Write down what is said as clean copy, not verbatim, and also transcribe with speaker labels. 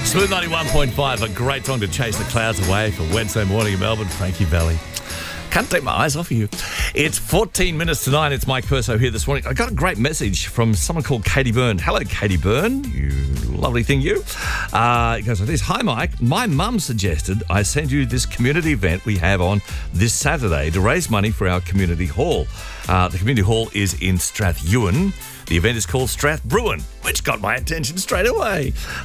Speaker 1: Smooth 91.5, a great song to chase the clouds away for Wednesday morning in Melbourne. Frankie Valli. Can't take my eyes off of you. It's 14 minutes to 9. It's Mike Perso here this morning. I got a great message from someone called Katie Byrne. Hello, Katie Byrne. You lovely thing, you. It goes like this. Hi, Mike. My mum suggested I send you this community event we have on this Saturday to raise money for our community hall. The community hall is in Strathewen. The event is called Strathbruin, which got my attention straight away.